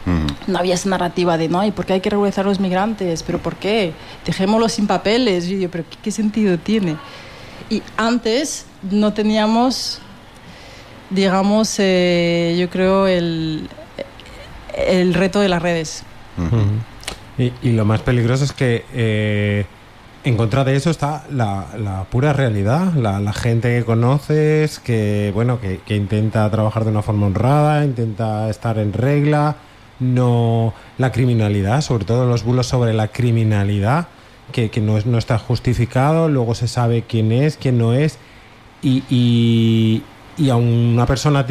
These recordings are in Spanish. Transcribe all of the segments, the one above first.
No había esa narrativa de, no, ¿y por qué hay que regularizar a los migrantes? ¿Pero por qué? Dejémoslos sin papeles. Y yo, ¿pero qué sentido tiene? Y antes no teníamos, digamos, yo creo, el reto de las redes. Y lo más peligroso es que en contra de eso está la pura realidad, la gente que conoces, que bueno, que intenta trabajar de una forma honrada, intenta estar en regla, no la criminalidad, sobre todo los bulos sobre la criminalidad, que no está justificado, luego se sabe quién es, quién no es, y a una persona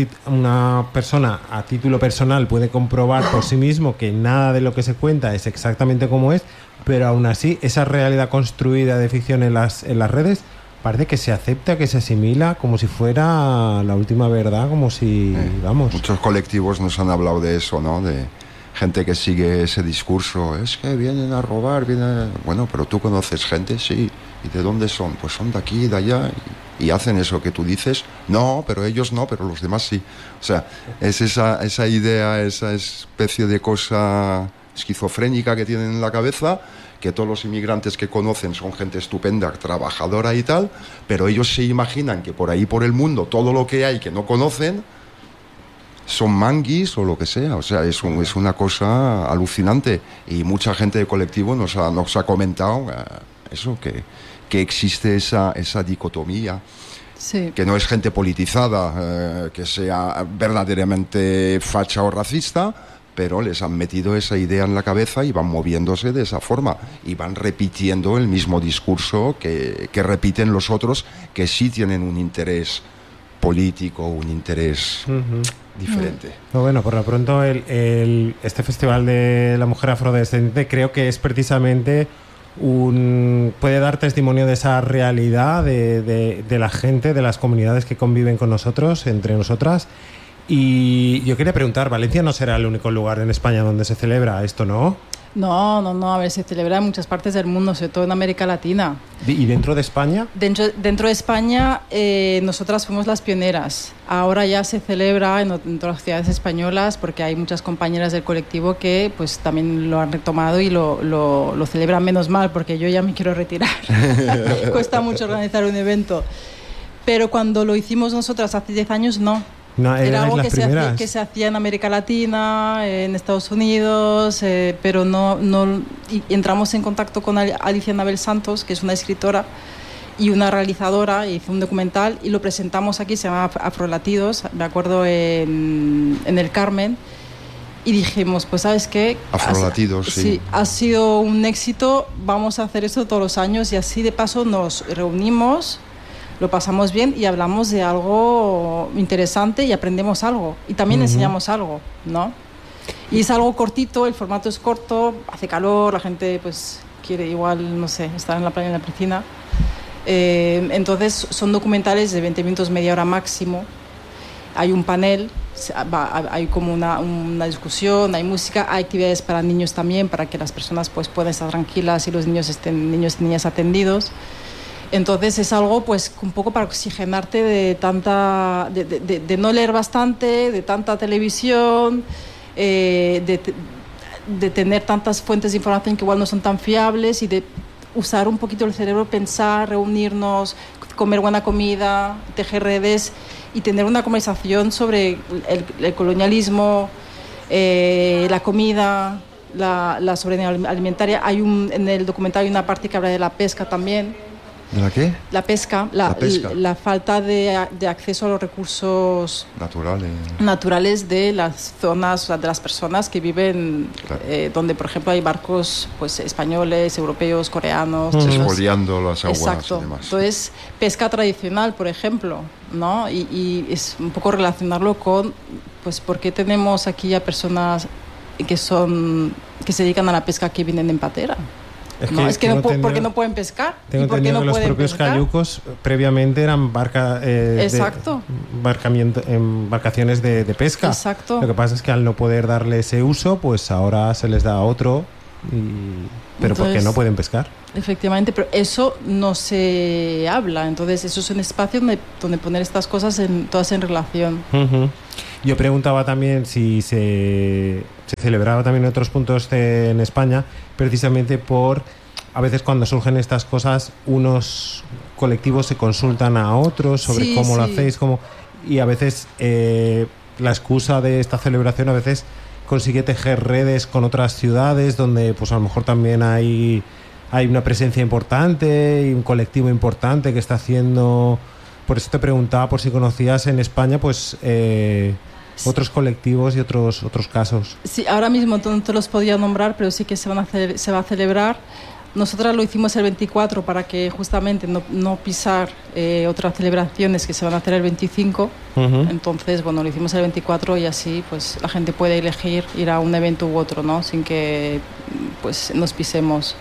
a título personal puede comprobar por sí mismo que nada de lo que se cuenta es exactamente como es, pero aún así esa realidad construida de ficción en las redes parece que se acepta, que se asimila como si fuera la última verdad, como si, vamos... Muchos colectivos nos han hablado de eso, ¿no? De gente que sigue ese discurso, es que vienen a robar, Bueno, pero tú conoces gente, sí, ¿y de dónde son? Pues son de aquí, de allá, y hacen eso que tú dices, no, pero ellos no, pero los demás sí. O sea, es esa idea, esa especie de cosa esquizofrénica que tienen en la cabeza, que todos los inmigrantes que conocen son gente estupenda, trabajadora y tal, pero ellos se imaginan que por ahí por el mundo todo lo que hay que no conocen son manguis o lo que sea. O sea, es una cosa alucinante, y mucha gente de colectivo nos ha comentado eso, que existe esa dicotomía. Sí. Que no es gente politizada, que sea verdaderamente facha o racista, pero les han metido esa idea en la cabeza y van moviéndose de esa forma y van repitiendo el mismo discurso que repiten los otros, que sí tienen un interés político, un interés diferente. No, bueno, por lo pronto este Festival de la Mujer Afrodescendiente creo que es precisamente puede dar testimonio de esa realidad de la gente, de las comunidades que conviven con nosotros, entre nosotras. Y yo quería preguntar, ¿Valencia no será el único lugar en España donde se celebra esto, no? No, a ver, se celebra en muchas partes del mundo, sobre todo en América Latina. ¿Y dentro de España? Dentro de España, nosotras fuimos las pioneras. Ahora ya se celebra en otras ciudades españolas, porque hay muchas compañeras del colectivo que pues también lo han retomado y lo celebran, menos mal, porque yo ya me quiero retirar. Cuesta mucho organizar un evento. Pero cuando lo hicimos nosotras hace 10 años, no. No, era algo que se hacía en América Latina, en Estados Unidos, pero no y entramos en contacto con Alicia Anabel Santos, que es una escritora y una realizadora, hizo un documental y lo presentamos aquí, se llama Afrolatidos, me acuerdo, en el Carmen, y dijimos, pues ¿sabes qué? Afrolatidos, sí. Ha sido un éxito, vamos a hacer esto todos los años, y así de paso nos reunimos, lo pasamos bien y hablamos de algo interesante y aprendemos algo y también enseñamos algo, ¿no? Y es algo cortito, el formato es corto, hace calor, la gente pues quiere igual, no sé, estar en la playa, en la piscina. Entonces son documentales de 20 minutos, media hora máximo. Hay un panel, hay como una discusión, hay música, hay actividades para niños también, para que las personas pues puedan estar tranquilas y los niños y niñas atendidos. Entonces es algo pues un poco para oxigenarte de no leer bastante, de tanta televisión, de tener tantas fuentes de información que igual no son tan fiables, y de usar un poquito el cerebro, pensar, reunirnos, comer buena comida, tejer redes y tener una conversación sobre el colonialismo, la comida, la soberanía alimentaria. En el documental hay una parte que habla de la pesca también. ¿De la qué? La pesca. La falta de acceso a los recursos naturales de las zonas, o sea, de las personas que viven, claro. Donde, por ejemplo, hay barcos pues españoles, europeos, coreanos. Expoliando las aguas. Exacto. Y demás. Entonces, pesca tradicional, por ejemplo, ¿no? Y es un poco relacionarlo con, pues, ¿por qué tenemos aquí a personas que se dedican a la pesca que vienen en patera? Porque no pueden pescar. Tengo entendido que los propios cayucos previamente eran embarcaciones de pesca. Exacto. Lo que pasa es que al no poder darle ese uso, pues ahora se les da otro pero ¿por qué no pueden pescar? Efectivamente, pero eso no se habla. Entonces, eso es un espacio donde poner estas cosas todas en relación. Uh-huh. Yo preguntaba también si se celebraba también en otros puntos en España, precisamente por... A veces cuando surgen estas cosas, unos colectivos se consultan a otros sobre cómo lo hacéis, y a veces la excusa de esta celebración a veces consigue tejer redes con otras ciudades donde pues a lo mejor también hay una presencia importante y un colectivo importante que está haciendo... Por eso te preguntaba por si conocías en España pues otros colectivos y otros casos. Sí, ahora mismo no te los podía nombrar, pero sí que se va a celebrar. Nosotras lo hicimos el 24 para que justamente no pisar otras celebraciones que se van a hacer el 25. Uh-huh. Entonces, bueno, lo hicimos el 24 y así pues la gente puede elegir ir a un evento u otro, ¿no? Sin que pues nos pisemos.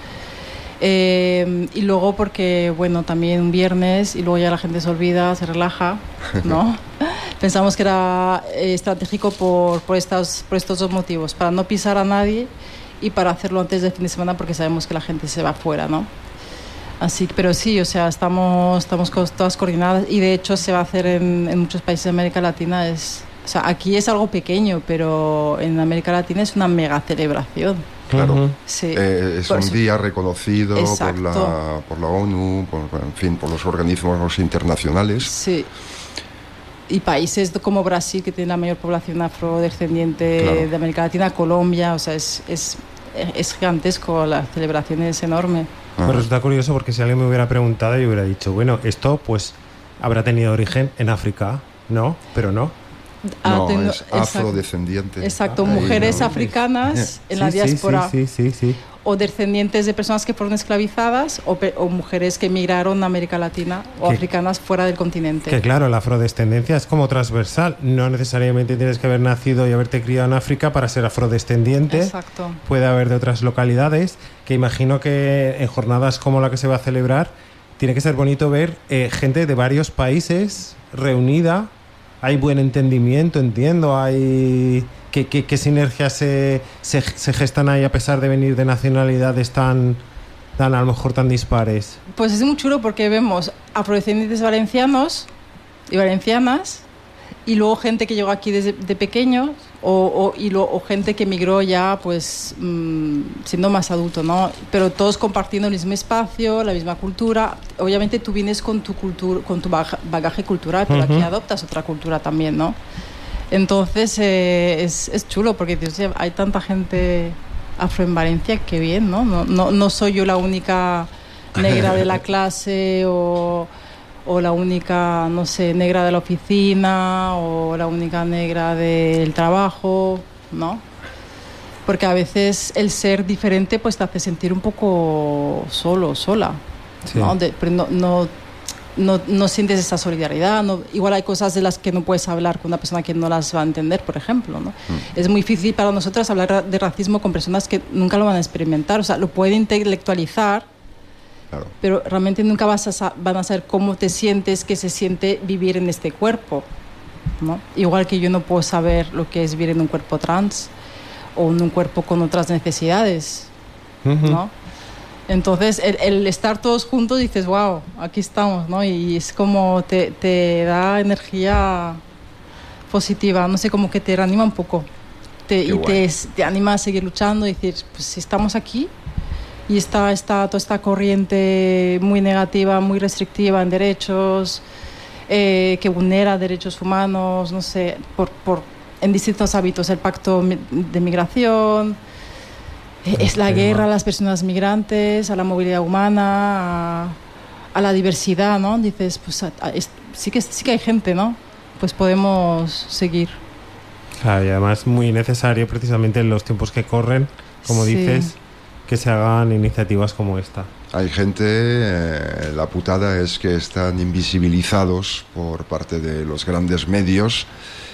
Y luego porque, bueno, también un viernes y luego ya la gente se olvida, se relaja, ¿no? Pensamos que era estratégico por estos dos motivos, para no pisar a nadie y para hacerlo antes del fin de semana porque sabemos que la gente se va fuera, ¿no? Así, pero sí, o sea, estamos todas coordinadas y de hecho se va a hacer en muchos países de América Latina. O sea, aquí es algo pequeño, pero en América Latina es una mega celebración. Claro, uh-huh. Sí. Es un día reconocido por la ONU, por los organismos internacionales. Sí. Y países como Brasil, que tiene la mayor población afrodescendiente de América Latina, Colombia, o sea, es gigantesco, la celebración es enorme. Me resulta curioso porque si alguien me hubiera preguntado, yo hubiera dicho, bueno, esto pues habrá tenido origen en África, ¿no? Pero no. No, es afrodescendiente. Exacto, mujeres africanas en la diáspora. Sí. O descendientes de personas que fueron esclavizadas o mujeres que emigraron a América Latina o africanas fuera del continente. Que claro, la afrodescendencia es como transversal. No necesariamente tienes que haber nacido y haberte criado en África para ser afrodescendiente. Exacto. Puede haber de otras localidades, que imagino que en jornadas como la que se va a celebrar tiene que ser bonito ver gente de varios países reunida. Hay buen entendimiento, entiendo, hay... ¿Qué sinergias se gestan ahí a pesar de venir de nacionalidades tan a lo mejor tan dispares? Pues es muy chulo porque vemos afrodescendientes valencianos y valencianas y luego gente que llegó aquí desde pequeños o gente que emigró ya pues siendo más adulto, ¿no? Pero todos compartiendo el mismo espacio, la misma cultura. Obviamente tú vienes con tu cultura, con tu bagaje cultural, pero aquí adoptas otra cultura también, ¿no? Entonces es chulo porque Dios, hay tanta gente afro en Valencia, que bien, ¿no? No soy yo la única negra de la clase o la única, no sé, negra de la oficina o la única negra del trabajo, ¿no? Porque a veces el ser diferente pues te hace sentir un poco solo, sola, sí. ¿No? Pero no sientes esa solidaridad, igual hay cosas de las que no puedes hablar con una persona que no las va a entender, por ejemplo, ¿no? Es muy difícil para nosotras hablar de racismo con personas que nunca lo van a experimentar, o sea, lo pueden intelectualizar, claro, pero realmente nunca van a saber cómo te sientes, qué se siente vivir en este cuerpo, ¿no? Igual que yo no puedo saber lo que es vivir en un cuerpo trans o en un cuerpo con otras necesidades, ¿no? Entonces, el estar todos juntos, dices, wow, aquí estamos, ¿no? Y es como te da energía positiva, no sé, como que te reanima un poco. Te anima a seguir luchando y decir, pues si estamos aquí y está toda esta corriente muy negativa, muy restrictiva en derechos, que vulnera derechos humanos, no sé, en distintos hábitos, el pacto de migración... Es la guerra a las personas migrantes, a la movilidad humana, a la diversidad, ¿no? Dices, pues sí que hay gente, ¿no? Pues podemos seguir. Claro, y además muy necesario precisamente en los tiempos que corren, como dices, que se hagan iniciativas como esta. Hay gente, la putada es que están invisibilizados por parte de los grandes medios.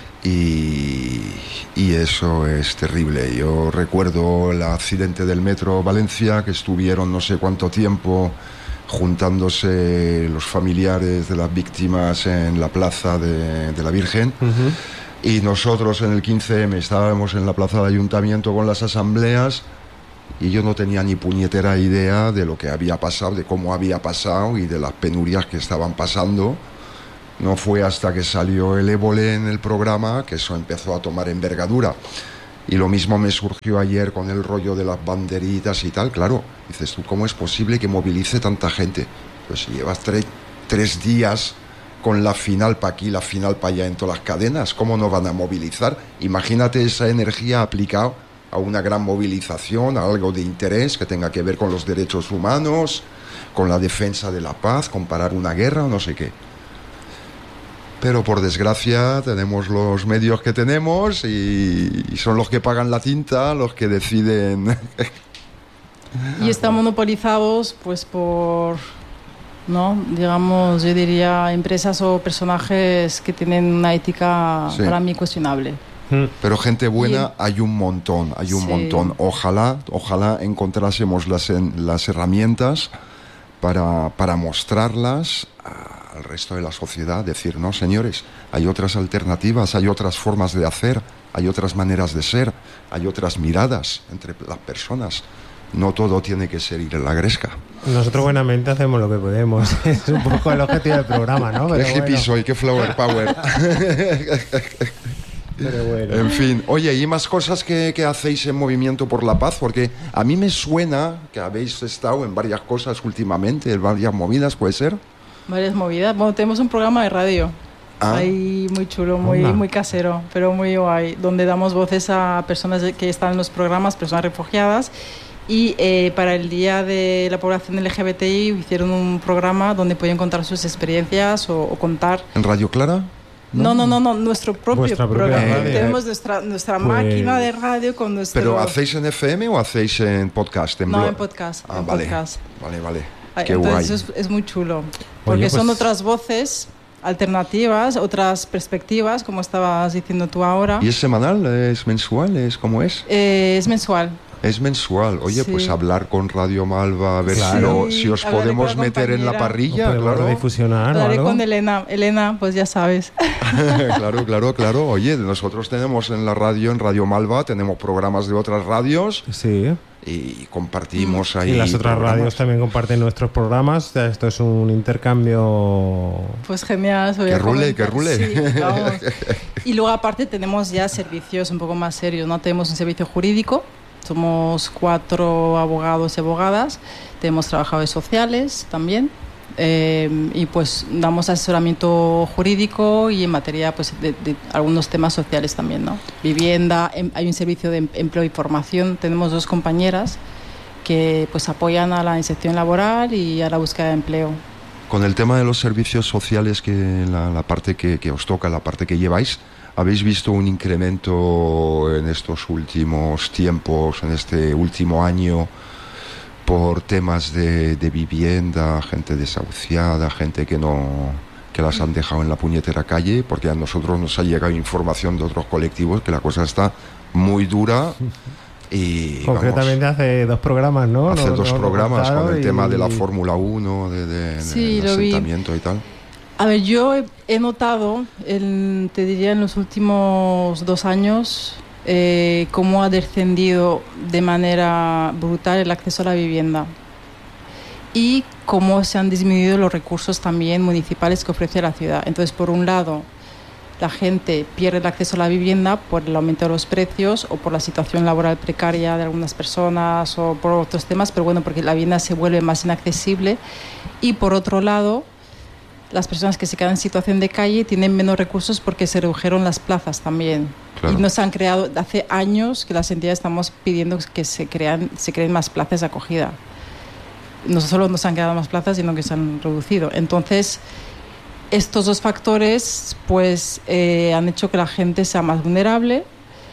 Y eso es terrible. Yo recuerdo el accidente del metro Valencia, que estuvieron no sé cuánto tiempo juntándose los familiares de las víctimas en la plaza de la Virgen. Y nosotros en el 15M estábamos en la plaza del ayuntamiento con las asambleas y yo no tenía ni puñetera idea de lo que había pasado, de cómo había pasado y de las penurias que estaban pasando. No fue hasta que salió el Évole en el programa que eso empezó a tomar envergadura. Y lo mismo me surgió ayer con el rollo de las banderitas y tal. Claro, dices tú, ¿cómo es posible que movilice tanta gente? Pues si llevas tres días con la final para aquí, la final para allá en todas las cadenas, ¿cómo no van a movilizar? Imagínate esa energía aplicada a una gran movilización, a algo de interés que tenga que ver con los derechos humanos, con la defensa de la paz, con parar una guerra o no sé qué. Pero por desgracia tenemos los medios que tenemos y son los que pagan la tinta, los que deciden. Y están monopolizados pues por, ¿no? Digamos, yo diría empresas o personajes que tienen una ética para mí cuestionable. Pero gente buena hay un montón, montón. Ojalá encontrásemos las herramientas para mostrarlas al resto de la sociedad, decir, no, señores, hay otras alternativas, hay otras formas de hacer, hay otras maneras de ser, hay otras miradas entre las personas. No todo tiene que ser ir en la gresca. Nosotros buenamente hacemos lo que podemos. Es un poco el objetivo del programa, ¿no? Pero qué hippie soy, qué flower power. Pero bueno. En fin, oye, ¿y más cosas que hacéis en Movimiento por la Paz? Porque a mí me suena que habéis estado en varias cosas últimamente, en varias movidas, ¿puede ser? Varias movidas. Bueno, tenemos un programa de radio. Ahí muy chulo, muy casero, pero muy guay, donde damos voces a personas que están en los programas, personas refugiadas. Y para el Día de la Población LGBTI hicieron un programa donde podían contar sus experiencias o contar. ¿En Radio Clara? No, nuestro propio programa. Tenemos nuestra máquina de radio con nuestro... ¿Pero hacéis en FM o hacéis en podcast? En podcast. Vale. Podcast. Vale. Qué Entonces guay. Es muy chulo, porque son otras voces alternativas, otras perspectivas, como estabas diciendo tú ahora. ¿Y es semanal? ¿Es mensual? ¿Cómo es? Es mensual. Es mensual. Oye, Sí. pues hablar con Radio Malva, a ver si os Hablaré podemos con la meter en la compañera. parrilla. Claro. Difusionar o Hablaré algo. con Elena, pues ya sabes. Claro. Oye, nosotros tenemos en la radio, en Radio Malva, tenemos programas de otras radios Sí. y compartimos ahí. Y las otras programas. radios también comparten nuestros programas. Esto es un intercambio. Pues genial. Que rule. Sí, vamos. Y luego aparte tenemos ya servicios un poco más serios, ¿no? Tenemos un servicio jurídico. Somos 4 abogados y abogadas, tenemos trabajadores sociales también, y pues damos asesoramiento jurídico y en materia pues de algunos temas sociales también, ¿no? Vivienda, hay un servicio de empleo y formación, tenemos 2 compañeras que pues apoyan a la inserción laboral y a la búsqueda de empleo. Con el tema de los servicios sociales, que la parte que os toca, la parte que lleváis, ¿habéis visto un incremento en estos últimos tiempos, en este último año, por temas de vivienda, gente desahuciada, gente que las han dejado en la puñetera calle? Porque a nosotros nos ha llegado información de otros colectivos que la cosa está muy dura. Y Concretamente hace 2 programas, ¿no? Hace 2 programas con el tema de la y... Fórmula 1, del lo vi. asentamiento y tal. A ver, yo he notado, te diría en los últimos 2 años, cómo ha descendido de manera brutal el acceso a la vivienda y cómo se han disminuido los recursos también municipales que ofrece la ciudad. Entonces, por un lado, la gente pierde el acceso a la vivienda por el aumento de los precios o por la situación laboral precaria de algunas personas o por otros temas, pero bueno, porque la vivienda se vuelve más inaccesible. Y por otro lado, las personas que se quedan en situación de calle tienen menos recursos porque se redujeron las plazas también. Claro. Y nos han creado, hace años que las entidades estamos pidiendo que se creen más plazas de acogida. No solo nos han quedado más plazas, sino que se han reducido. Entonces, estos 2 factores pues han hecho que la gente sea más vulnerable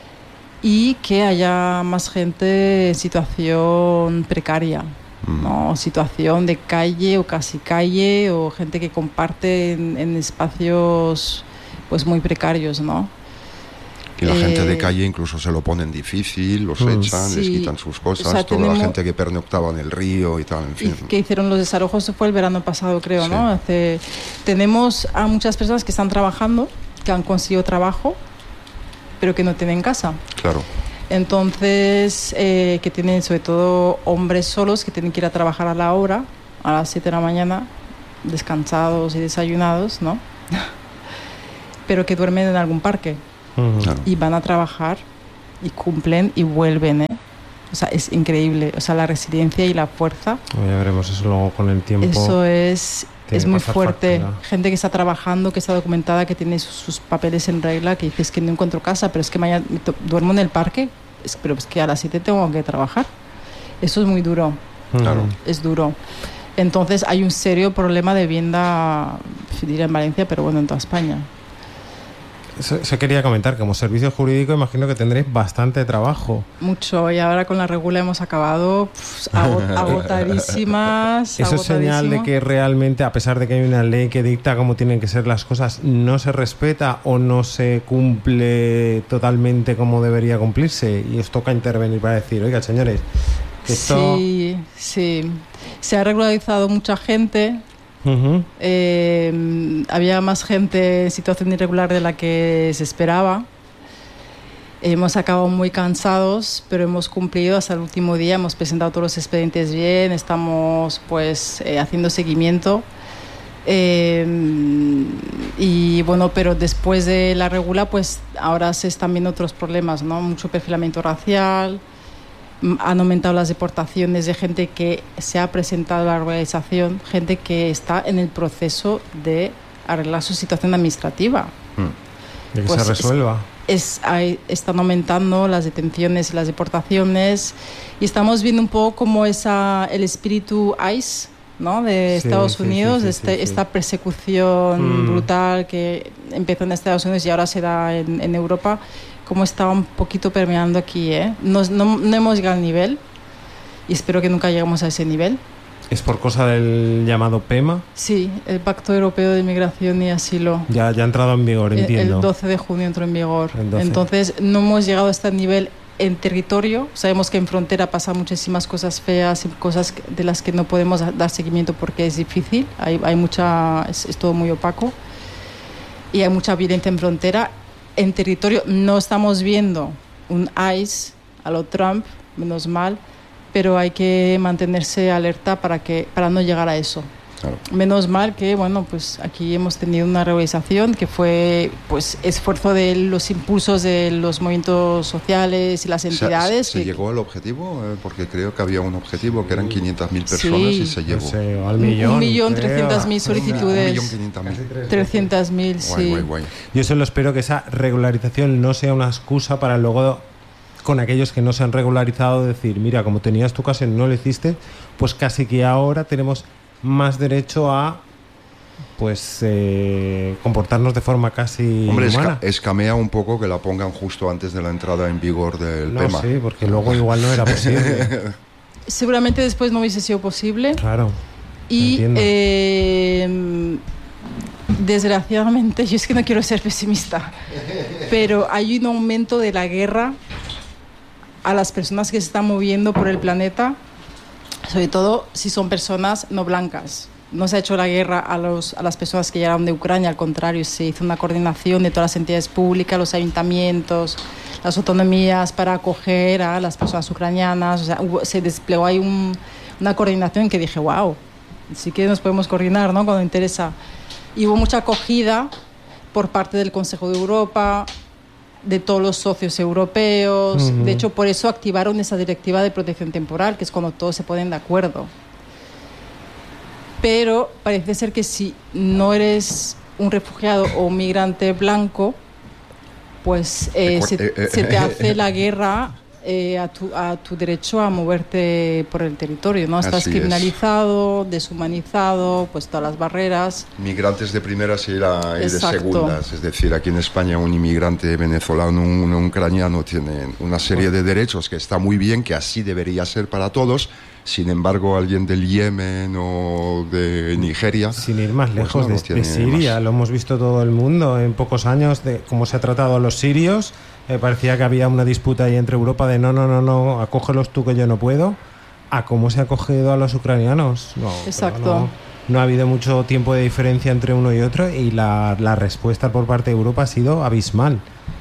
y que haya más gente en situación precaria, ¿no? Situación de calle o casi calle, o gente que comparte en espacios pues muy precarios, ¿no? Y la gente de calle incluso se lo ponen difícil, los echan, les quitan sus cosas, o sea, toda la gente que pernoctaba en el río y tal, en fin. Que hicieron los desalojos, fue el verano pasado, creo, Sí. ¿no? Tenemos a muchas personas que están trabajando, que han conseguido trabajo, pero que no tienen casa. Claro. Entonces, que tienen sobre todo hombres solos que tienen que ir a trabajar a la hora, a las 7 de la mañana, descansados y desayunados, ¿no? Pero que duermen en algún parque. Claro. Y van a trabajar y cumplen y vuelven, ¿eh? O sea, es increíble. O sea, la resiliencia y la fuerza. Ya veremos eso luego con el tiempo. Eso es muy fuerte. Factura. Gente que está trabajando, que está documentada, que tiene sus papeles en regla, que dices que no encuentro casa, pero es que mañana duermo en el parque, pero es que a las 7 tengo que trabajar. Eso es muy duro. Claro. Es duro. Entonces hay un serio problema de vivienda, diría en Valencia, pero bueno, en toda España. Eso quería comentar, como servicio jurídico imagino que tendréis bastante trabajo. Mucho, y ahora con la regula hemos acabado agotadísimas. ¿Eso es señal de que realmente, a pesar de que hay una ley que dicta cómo tienen que ser las cosas, no se respeta o no se cumple totalmente como debería cumplirse? Y os toca intervenir para decir, oiga, señores, que esto... Sí, sí. Se ha regularizado mucha gente. Uh-huh. Había más gente en situación irregular de la que se esperaba. Hemos acabado muy cansados, pero hemos cumplido hasta el último día. Hemos presentado todos los expedientes bien, estamos pues haciendo seguimiento. Y bueno, pero después de la regula, pues ahora se están viendo otros problemas, ¿no? Mucho perfilamiento racial. Han aumentado las deportaciones de gente que se ha presentado a la organización, gente que está en el proceso de arreglar su situación administrativa. De que pues se resuelva. Están aumentando las detenciones y las deportaciones, y estamos viendo un poco como el espíritu ICE, ¿no? De Estados Unidos, esta persecución brutal que empezó en Estados Unidos y ahora se da en Europa, como está un poquito permeando aquí, ¿eh? No hemos llegado al nivel y espero que nunca lleguemos a ese nivel. ¿Es por cosa del llamado PEMA? Sí, el Pacto Europeo de Migración y Asilo. Ya ha entrado en vigor, entiendo. El 12 de junio entró en vigor. Entonces no hemos llegado a este nivel en territorio. Sabemos que en frontera pasan muchísimas cosas feas y cosas de las que no podemos dar seguimiento porque es difícil. Es todo muy opaco y hay mucha violencia en frontera. En territorio no estamos viendo un ICE a lo Trump, menos mal, pero hay que mantenerse alerta para no llegar a eso. Claro. Menos mal que, bueno, pues aquí hemos tenido una realización que fue pues esfuerzo de los impulsos de los movimientos sociales y las entidades. ¿Se llegó al objetivo? Porque creo que había un objetivo que eran 500.000 personas y se llegó. No sé, al millón. 1.300.000 solicitudes. 1.500.000. 300.000, sí. Guay. Yo solo espero que esa regularización no sea una excusa para luego, con aquellos que no se han regularizado, decir, mira, como tenías tu casa y no lo hiciste, pues casi que ahora tenemos más derecho a pues comportarnos de forma casi humana. Escamea un poco que la pongan justo antes de la entrada en vigor del PEMA. Sí, porque luego igual no era posible. Seguramente después no hubiese sido posible. Claro. Y desgraciadamente, yo es que no quiero ser pesimista, pero hay un aumento de la guerra a las personas que se están moviendo por el planeta, sobre todo si son personas no blancas. No se ha hecho la guerra a las personas que llegaron de Ucrania, al contrario, se hizo una coordinación de todas las entidades públicas, los ayuntamientos, las autonomías para acoger a las personas ucranianas. O sea, se desplegó ahí una coordinación que dije, wow, sí que nos podemos coordinar, ¿no?, cuando interesa. Y hubo mucha acogida por parte del Consejo de Europa, de todos los socios europeos. Uh-huh. De hecho, por eso activaron esa directiva de protección temporal, que es cuando todos se ponen de acuerdo. Pero parece ser que si no eres un refugiado o un migrante blanco, pues se te hace la guerra a tu derecho a moverte por el territorio, ¿no? Estás criminalizado, deshumanizado, pues todas las barreras. Migrantes de primeras y de segundas. Es decir, aquí en España un inmigrante venezolano, un ucraniano tiene una serie de derechos que está muy bien, que así debería ser para todos. Sin embargo, alguien del Yemen o de Nigeria... Sin ir más lejos, pues de Siria, lo hemos visto todo el mundo en pocos años, de cómo se ha tratado a los sirios. Parecía que había una disputa ahí entre Europa de no, acógelos tú que yo no puedo, a cómo se ha acogido a los ucranianos. No, exacto. No ha habido mucho tiempo de diferencia entre uno y otro y la respuesta por parte de Europa ha sido abismal.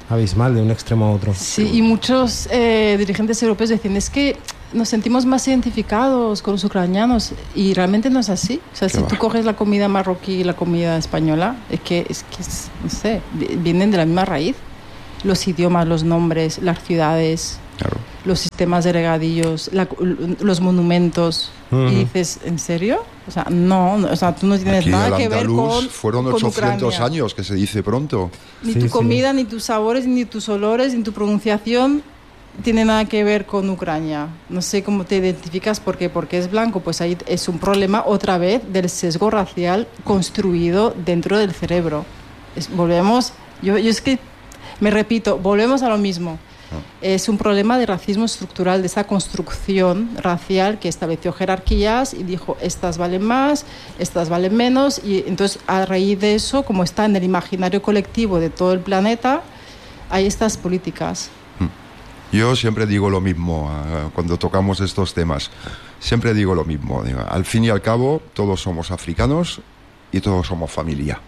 abismal de un extremo a otro. Sí, y muchos dirigentes europeos decían, es que nos sentimos más identificados con los ucranianos, y realmente no es así. O sea, si tú coges la comida marroquí y la comida española, es que no sé, vienen de la misma raíz. Los idiomas, los nombres, las ciudades, claro, los sistemas de regadíos, los monumentos. Y dices, ¿en serio? O sea, no, o sea, tú no tienes aquí nada que ver con fueron 800 Ucrania. Años, que se dice pronto. Ni tu comida, ni tus sabores, ni tus olores, ni tu pronunciación tiene nada que ver con Ucrania. No sé cómo te identificas, porque es blanco. Pues ahí es un problema otra vez del sesgo racial construido dentro del cerebro. Volvemos, yo es que me repito, volvemos a lo mismo. Es un problema de racismo estructural, de esa construcción racial que estableció jerarquías y dijo, estas valen más, estas valen menos, y entonces a raíz de eso, como está en el imaginario colectivo de todo el planeta, hay estas políticas. Yo siempre digo lo mismo cuando tocamos estos temas, siempre digo lo mismo, al fin y al cabo todos somos africanos y todos somos familia.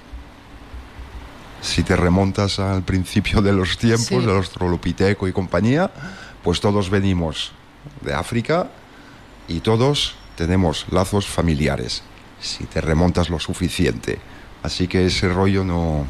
Si te remontas al principio de los tiempos, sí, del Australopiteco y compañía, pues todos venimos de África y todos tenemos lazos familiares, si te remontas lo suficiente. Así que ese rollo no.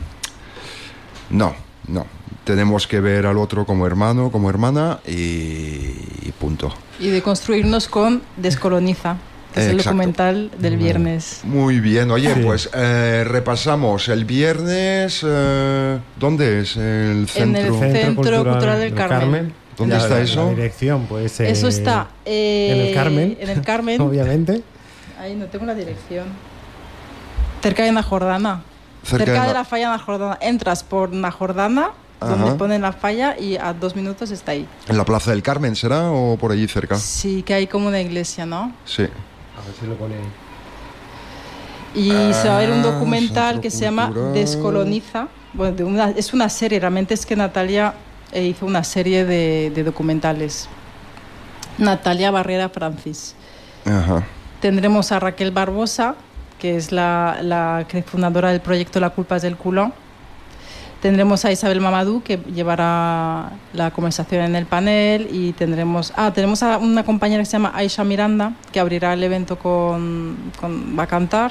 Tenemos que ver al otro como hermano, como hermana y punto. Y de construirnos con Descoloniza. Es el documental del viernes. Muy bien. Oye, sí, pues repasamos. El viernes, ¿dónde es el centro? En el Centro Cultural del Carmen. ¿Dónde está eso? La dirección, pues. Eso está en el Carmen. En el Carmen. Obviamente. Ahí no tengo la dirección. Cerca de Najordana. Cerca de la falla Najordana. Entras por Najordana, donde ponen la falla, y a 2 minutos está ahí. ¿En la Plaza del Carmen será o por allí cerca? Sí, que hay como una iglesia, ¿no? Sí. A ver si lo pone ahí. Y se va a ver un documental que se llama Descoloniza. Bueno, es una serie, realmente es que Natalia hizo una serie de documentales. Natalia Barrera Francis. Ajá. Tendremos a Raquel Barbosa, que es la fundadora del proyecto La culpa es del culo. Tendremos a Isabel Mamadou, que llevará la conversación en el panel, y tenemos a una compañera que se llama Aisha Miranda, que abrirá el evento va a cantar.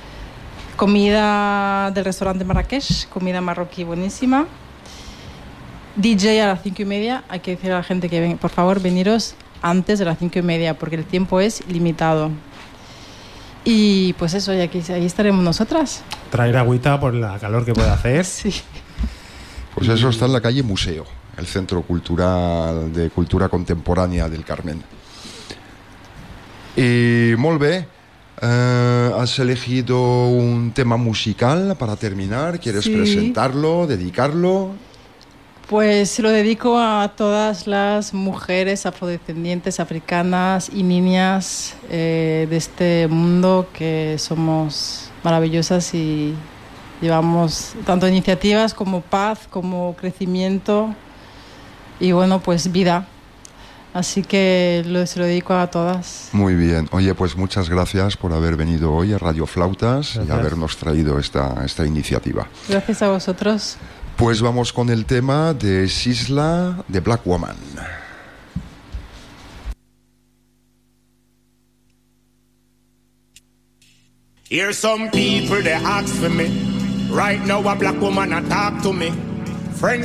Comida del restaurante Marrakech, comida marroquí buenísima. DJ a las 5:30. Hay que decir a la gente que por favor, veniros antes de las 5:30, porque el tiempo es limitado. Y pues eso, y ahí estaremos nosotras. Traer agüita por la calor que puede hacer. Sí. Pues eso está en la calle Museo, el Centro Cultural de Cultura Contemporánea del Carmen. Y molt bé, has elegido un tema musical para terminar. ¿Quieres presentarlo, dedicarlo? Pues se lo dedico a todas las mujeres afrodescendientes, africanas y niñas de este mundo, que somos maravillosas y llevamos tanto iniciativas como paz, como crecimiento y bueno, pues vida. Así que se lo dedico a todas. Muy bien. Oye, pues muchas gracias por haber venido hoy a Radio Flautas. Gracias. Y habernos traído esta iniciativa. Gracias a vosotros. Pues vamos con el tema de Sisla, de Black Woman. Here's some people they ask for me. Right now a black woman a talk to me.